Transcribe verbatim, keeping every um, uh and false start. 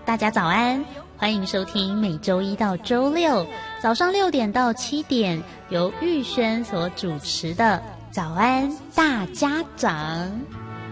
大家早安，欢迎收听每周一到周六早上六点到七点由玉轩所主持的早安大家长。